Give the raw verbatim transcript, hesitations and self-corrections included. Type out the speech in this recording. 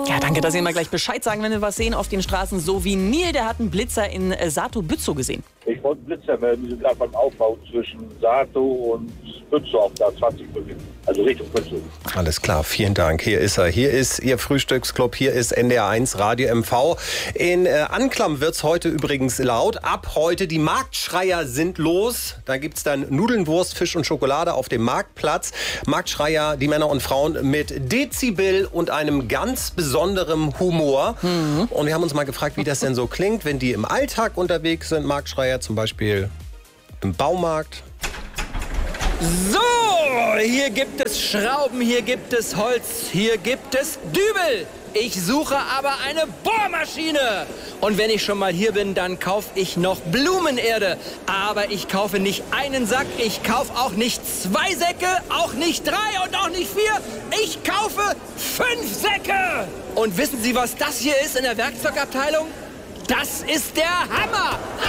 Ja, danke, dass Sie mal gleich Bescheid sagen, wenn wir was sehen auf den Straßen. So wie Neil, der hat einen Blitzer in äh, Sato-Bützow gesehen. Ich wollte einen Blitzer melden, die sind gerade beim Aufbau zwischen Sato und Bützow auf der zwanzig Brücke. Also Richtung Bützow. Alles klar, vielen Dank. Hier ist er. Hier ist Ihr Frühstücksclub. Hier ist N D R eins Radio M V. In äh, Anklam wird es heute übrigens laut. Ab heute, die Marktschreier sind los. Da gibt es dann Nudeln, Wurst, Fisch und Schokolade auf dem Marktplatz. Marktschreier, die Männer und Frauen mit Dezibel und einem ganz besonderen Humor. Mhm. Und wir haben uns mal gefragt, wie das denn so klingt, wenn die im Alltag unterwegs sind, Marktschreier, zum Beispiel im Baumarkt. So, hier gibt es Schrauben, hier gibt es Holz, hier gibt es Dübel. Ich suche aber eine Bohrmaschine. Und wenn ich schon mal hier bin, dann kaufe ich noch Blumenerde. Aber ich kaufe nicht einen Sack, ich kaufe auch nicht zwei Säcke, auch nicht drei und auch nicht vier. Ich kaufe fünf Säcke. Und wissen Sie, was das hier ist in der Werkzeugabteilung? Das ist der Hammer!